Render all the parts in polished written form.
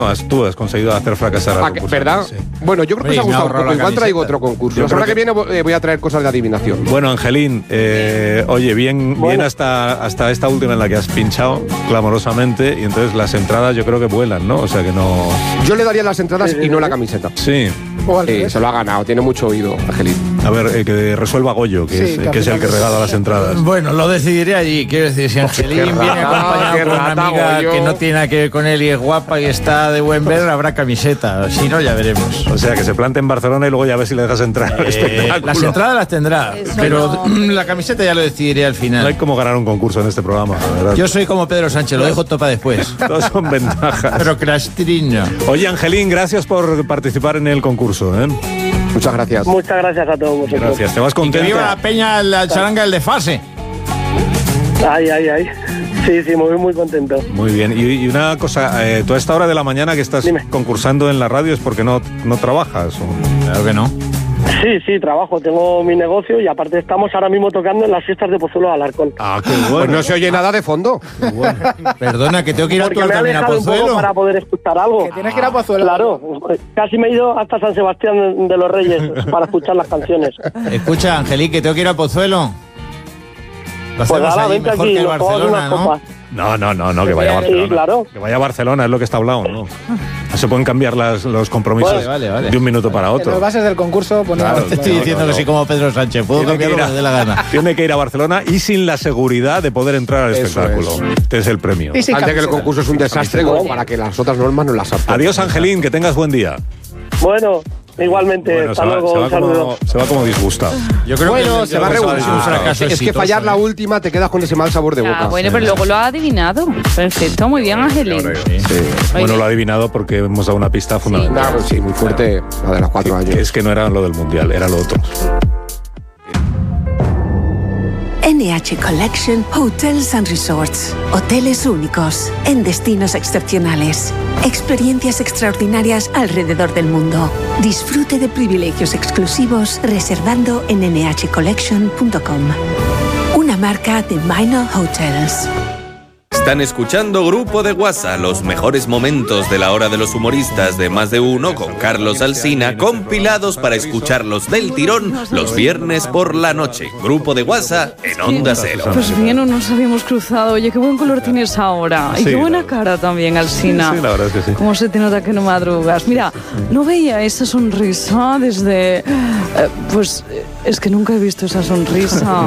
Tú has conseguido hacer fracasar al concurso. ¿Verdad? Sí. Bueno, yo creo que os ha gustado un poco. Igual traigo otro concurso. La semana que viene voy a traer cosas de adivinación. Bueno, Angelín, oye, bien hasta esta última en la que has pinchado clamorosamente, y entonces las entradas yo creo que vuelan, ¿no? O sea que no... Yo le daría las entradas y no la camiseta. Sí. Se lo ha ganado, tiene mucho oído, Angelín. A ver, que resuelva Goyo, que es el que regala las entradas. Bueno, lo decidiré allí. Quiero decir, si Angelín viene acompañado por una amiga que no tiene nada que ver con él y es guapa y está de buen ver, habrá camiseta. Si no, ya veremos. O sea, que se plante en Barcelona y luego ya ves si le dejas entrar al espectáculo. Las entradas las tendrá, pero la camiseta ya lo decidiré al final. No hay como ganar un concurso en este programa, la verdad. Yo soy como Pedro Sánchez, lo dejo topa después. Todos son ventajas. Pero crastrina. Oye, Angelín, gracias por participar en el concurso, ¿eh? Muchas gracias. Muchas gracias a todos vosotros. Gracias, te vas contento. Que viva la peña, la charanga del desfase. Ay. Sí, muy contento. Muy bien, y una cosa, tú a esta hora de la mañana que estás concursando en la radio es porque no trabajas. Claro que no. Sí, trabajo, tengo mi negocio y aparte estamos ahora mismo tocando en las fiestas de Pozuelo de Alarcón. Ah, qué bueno. Pues no se oye nada de fondo. Bueno. Perdona, que tengo que ir Porque a me he también a alejado un poco Pozuelo. para poder escuchar algo. Que tienes que ir a Pozuelo. Claro, casi me he ido hasta San Sebastián de los Reyes para escuchar las canciones. Escucha, Angelique, que tengo que ir a Pozuelo. Lo Pues hacemos ahora, allí vente mejor aquí, que el nos tomamos Barcelona, unas ¿no? copas. No, que vaya a Barcelona. Sí, claro. Que vaya a Barcelona, es lo que está hablado, ¿no? No se pueden cambiar los compromisos Vale. de un minuto para En otro. las bases del concurso ponemos... Claro, Te estoy diciendo que soy como Pedro Sánchez, puedo Tiene que cambiar ir lo a- que me dé la gana. Tiene que ir a Barcelona y sin la seguridad de poder entrar al Eso espectáculo. Este es el premio. Y sin Antes que el camiseta. concurso es un desastre como para que las otras normas no las apliquen. Adiós, Angelín, que tengas buen día. Bueno, igualmente, Bueno, hasta luego, un saludo. se va como disgustado. Yo creo Bueno, que se va a es un regular. fracaso Es que exitoso, fallar la última te quedas con ese mal sabor de boca. Bueno, pero luego lo ha adivinado. Perfecto, muy bien, Angelín. Bueno, lo ha adivinado porque hemos dado una pista fundamental. Claro, sí, muy fuerte la de los 4 años. Es que no era lo del Mundial, era lo otro. NH Collection Hotels and Resorts. Hoteles únicos, en destinos excepcionales. Experiencias extraordinarias alrededor del mundo. Disfrute de privilegios exclusivos reservando en nhcollection.com. Una marca de Minor Hotels. Están escuchando Grupo de WhatsApp, los mejores momentos de la hora de los humoristas de Más de Uno con Carlos Alsina, compilados para escucharlos del tirón los viernes por la noche. Grupo de WhatsApp en Onda Cero. Pues bien, no nos habíamos cruzado. Oye, qué buen color tienes ahora. Y Sí, qué buena la- cara también, Alsina. Sí, la verdad es que sí. Cómo se te nota que no madrugas. Mira, no veía esa sonrisa desde... pues es que nunca he visto esa sonrisa.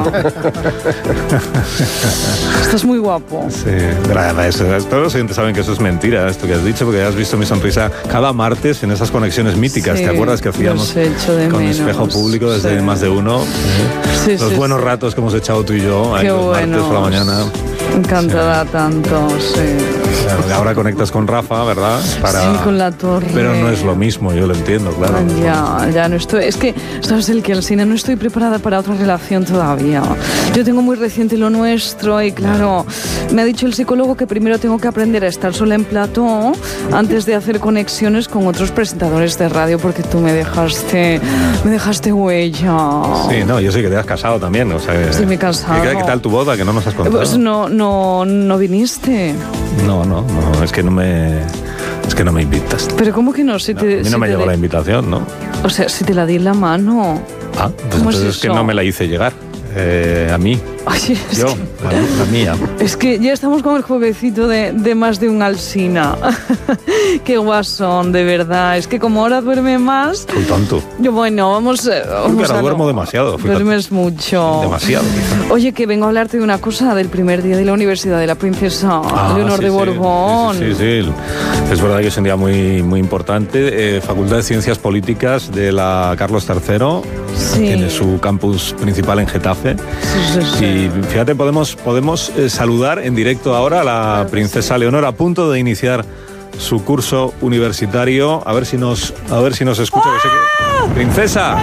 Estás muy guapo. Sí, nada, todos los oyentes saben que eso es mentira, esto que has dicho, porque has visto mi sonrisa cada martes en esas conexiones míticas. Sí, ¿Te acuerdas que hacíamos los echo de con menos. espejo público desde Sí. Más de Uno? Sí, Los sí, buenos sí. ratos que hemos echado tú y yo, ahí Qué los martes por la buenos. mañana. Encantada tanto, sí. Claro, y ahora conectas con Rafa, ¿verdad? Sí, con la torre. Pero no es lo mismo, yo lo entiendo, claro. Ya no estoy. Es que, ¿sabes el que, Alsina? No estoy preparada para otra relación todavía. Yo tengo muy reciente lo nuestro y, claro, me ha dicho el psicólogo que primero tengo que aprender a estar sola en plató antes de hacer conexiones con otros presentadores de radio, porque tú me dejaste huella. Sí, no, yo sé que te has casado también, o sea, Sí, me he casado. ¿Qué tal tu boda? Que no nos has contado. Pues no viniste. No, es que no me invitas. Pero ¿cómo que no? Si No, te, a mí si no me te llegó de- la invitación, ¿no? O sea, si te la di en la mano. Ah, pues ¿Cómo es entonces es que eso? no me la hice llegar. A mí. Oye, es Yo, que- la mía. Es que ya estamos con el jueguecito de Más de un Alsina. Qué guasón, de verdad. Es que como ahora duerme más... Fui tonto. Yo, bueno, vamos Ahora a... duermo demasiado. Fui Duermes mucho. demasiado. quizá. Oye, que vengo a hablarte de una cosa del primer día de la Universidad de la Princesa Leonor sí, de sí, Borbón. Sí. Es verdad que es un día muy, muy importante. Facultad de Ciencias Políticas de la Carlos III. Sí. Tiene su campus principal en Getafe. Sí. Y fíjate, podemos saludar en directo ahora a la princesa Leonor a punto de iniciar su curso universitario. A ver si nos escucha. Que sé que... ¡Princesa!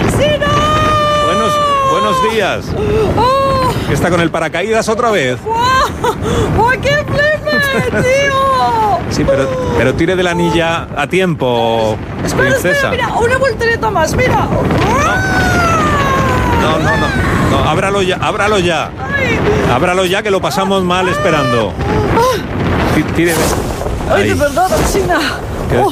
Buenos días. ¿Que está con el paracaídas otra vez? ¡Oh, qué flipe, tío! Sí, pero tire de la anilla a tiempo, princesa. Espera, una voltereta más, mira. No, ábralo ya. Ábralo ya, que lo pasamos mal esperando. Tire de... Ay, de Ahí. verdad, Alsina.